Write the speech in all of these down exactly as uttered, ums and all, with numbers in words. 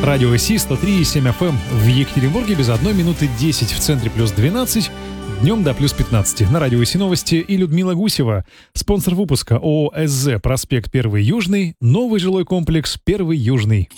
Радио Си сто три и семь эф эм в Екатеринбурге без одной минуты десять, в центре плюс двенадцать, днем до плюс пятнадцать. На Радио Си новости и Людмила Гусева. Спонсор выпуска ООО СЗ, проспект Первый Южный, новый жилой комплекс Первый Южный.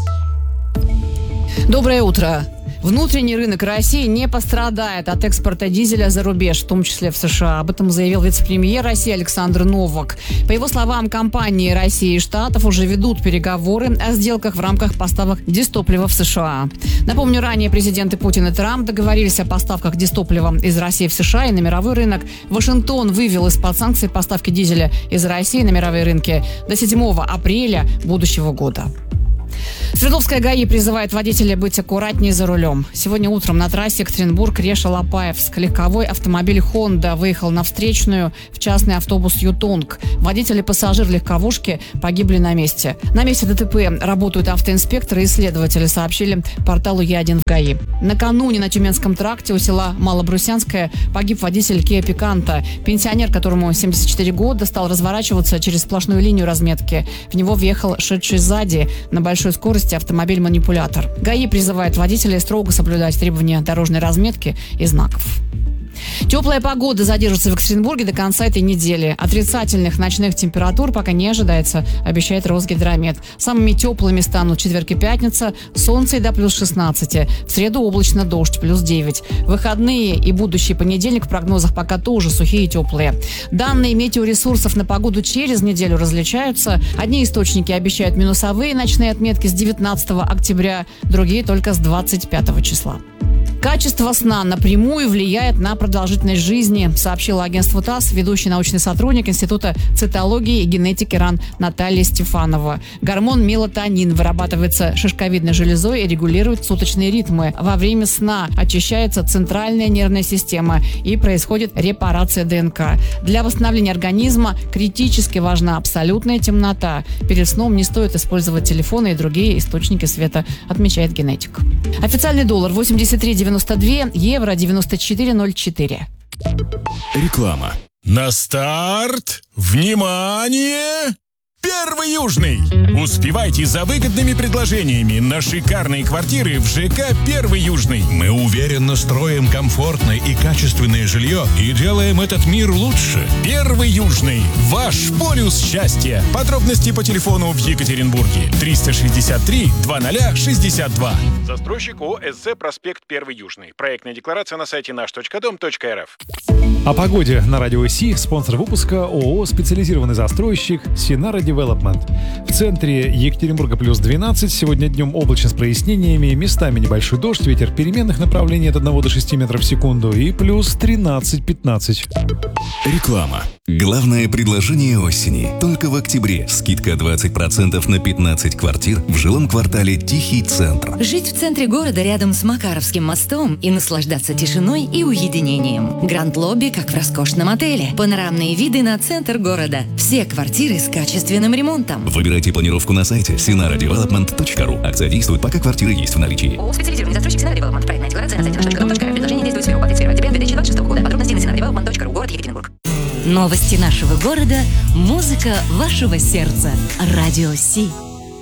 Доброе утро. Внутренний рынок России не пострадает от экспорта дизеля за рубеж, в том числе в США. Об этом заявил вице-премьер России Александр Новак. По его словам, компании России и Штатов уже ведут переговоры о сделках в рамках поставок дистоплива в США. Напомню, ранее президенты Путин и Трамп договорились о поставках дистоплива из России в США и на мировой рынок. Вашингтон вывел из-под санкций поставки дизеля из России на мировые рынки до седьмого апреля будущего года. Свердловская ГАИ призывает водителей быть аккуратнее за рулем. Сегодня утром на трассе Екатеринбург-Реша-Лопаевск легковой автомобиль «Хонда» выехал на встречную в частный автобус «Ютонг». Водитель и пассажир легковушки погибли на месте. На месте ДТП работают автоинспекторы и следователи, сообщили порталу Я один в ГАИ. Накануне на Тюменском тракте у села Малобрусянское погиб водитель Kia Picanto. Пенсионер, которому семьдесят четыре года, стал разворачиваться через сплошную линию разметки. В него въехал шедший сзади на большой скорости автомобиль-манипулятор. ГАИ призывает водителей строго соблюдать требования дорожной разметки и знаков. Теплая погода задержится в Екатеринбурге до конца этой недели. Отрицательных ночных температур пока не ожидается, обещает Росгидромет. Самыми теплыми станут четверг и пятница, солнце и до плюс шестнадцати. В среду облачно, дождь, плюс девять. Выходные и будущий понедельник в прогнозах пока тоже сухие и теплые. Данные метеоресурсов на погоду через неделю различаются. Одни источники обещают минусовые ночные отметки с девятнадцатого октября, другие только с двадцать пятого числа. Качество сна напрямую влияет на продолжительность жизни, сообщила агентству ТАСС ведущий научный сотрудник Института цитологии и генетики РАН Наталья Стефанова. Гормон мелатонин вырабатывается шишковидной железой и регулирует суточные ритмы. Во время сна очищается центральная нервная система и происходит репарация ДНК. Для восстановления организма критически важна абсолютная темнота. Перед сном не стоит использовать телефоны и другие источники света, отмечает генетик. Официальный доллар восемьдесят три девяносто два, евро девяносто четыре ноль четыре. Реклама. На старт! Внимание! Первый Южный! Успевайте за выгодными предложениями на шикарные квартиры в ЖК Первый Южный. Мы уверенно строим комфортное и качественное жилье и делаем этот мир лучше. Первый Южный. Ваш полюс счастья. Подробности по телефону в Екатеринбурге. триста шестьдесят три двадцать шестьдесят два. Застройщик ООО СЗ, проспект Первый Южный. Проектная декларация на сайте наш точка дом точка эр эф. О погоде на Радио Си. Спонсор выпуска ООО «Специализированный застройщик» Синара Девелопмент. В центре Екатеринбурга плюс двенадцать. Сегодня днем облачно с прояснениями. Местами небольшой дождь. Ветер переменных направлений от одного до шести метров в секунду. И плюс тринадцать-пятнадцать. Реклама. Главное предложение осени. Только в октябре скидка двадцать процентов на пятнадцать квартир в жилом квартале «Тихий центр». Жить в центре города рядом с Макаровским мостом и наслаждаться тишиной и уединением. Гранд-лобби, как в роскошном отеле. Панорамные виды на центр города. Все квартиры с качественным ремонтом. Выбирайте планировку на сайте синара девелопмент точка ру. Акция действует, пока квартиры есть в наличии. ООО «Специализированный застройщик Синара Девелопмент». Проектная декларация на сайте наш точка дом точка эр эф. Предложение действует с первого по тридцать первое октября две тысячи двадцать шестого года. Подробности на синара девелопмент точка ру. Город Екатеринбург. Новости нашего города. Музыка вашего сердца. Радио Си.